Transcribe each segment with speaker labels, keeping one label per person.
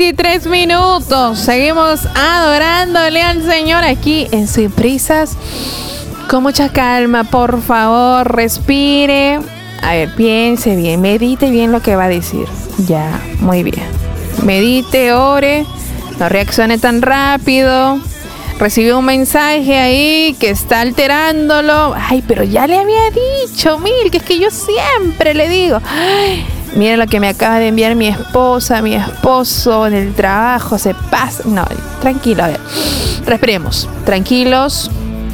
Speaker 1: 23 minutos. Seguimos adorándole al Señor aquí en Sin Prisas. Con mucha calma, por favor, respire. A ver, piense bien, medite bien lo que va a decir. Ya, muy bien. Medite, ore, no reaccione tan rápido. Recibió un mensaje ahí que está alterándolo. Ay, pero ya le había dicho, Mil, que es que yo siempre le digo. Ay, miren lo que me acaba de enviar mi esposa, mi esposo en el trabajo, se pasa. No, tranquilo, a ver. Respiremos, tranquilos.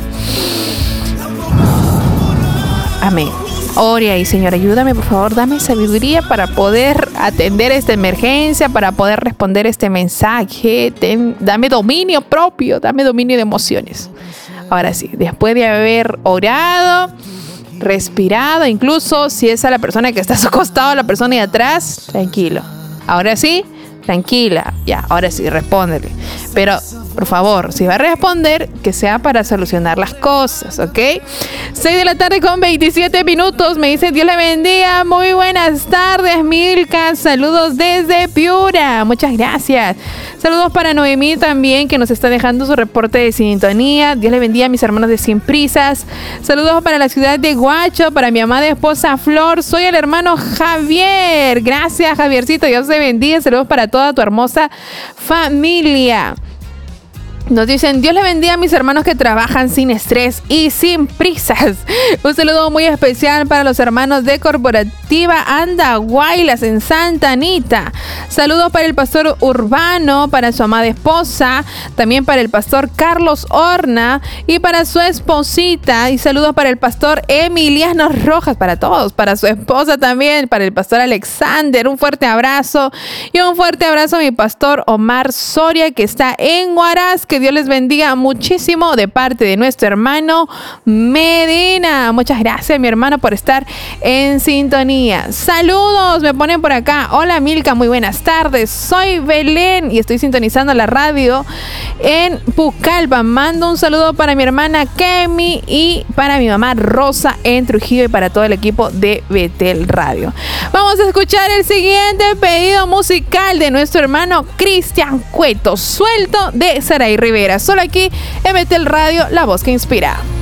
Speaker 1: Amén. Ore ahí, Señor, ayúdame, por favor, dame sabiduría para poder atender esta emergencia, para poder responder este mensaje. Dame dominio propio, dame dominio de emociones. Ahora sí, después de haber orado, respirado, incluso si es a la persona que está a su costado, la persona de atrás, tranquilo. Ahora sí, tranquila, ya, ahora sí, respóndele. Pero, por favor, si va a responder, que sea para solucionar las cosas, ¿ok? 6 de la tarde con 27 minutos. Me dice, Dios le bendiga. Muy buenas tardes, Milka. Saludos desde Piura. Muchas gracias. Saludos para Noemí también, que nos está dejando su reporte de sintonía. Dios le bendiga a mis hermanos de Sin Prisas. Saludos para la ciudad de Huacho, para mi amada esposa Flor. Soy el hermano Javier. Gracias, Javiercito. Dios te bendiga. Saludos para toda tu hermosa familia. Nos dicen, Dios le bendiga a mis hermanos que trabajan sin estrés y sin prisas. Un saludo muy especial para los hermanos de Corporativa Andahuaylas en Santa Anita. Saludos para el pastor Urbano, para su amada esposa, también para el pastor Carlos Horna y para su esposita. Y saludos para el pastor Emiliano Rojas, para todos, para su esposa también, para el pastor Alexander. Un fuerte abrazo y un fuerte abrazo a mi pastor Omar Soria, que está en Huaraz. Que Dios les bendiga muchísimo de parte de nuestro hermano Medina. Muchas gracias, mi hermano, por estar en sintonía. Saludos, me ponen por acá. Hola, Milka, muy buenas tardes. Soy Belén y estoy sintonizando la radio en Pucallpa. Mando un saludo para mi hermana Kemi y para mi mamá Rosa en Trujillo y para todo el equipo de Betel Radio. Vamos a escuchar el siguiente pedido musical de nuestro hermano Cristian Cueto, Suelto, de Saray Rivera. Solo aquí en Betel Radio, la voz que inspira.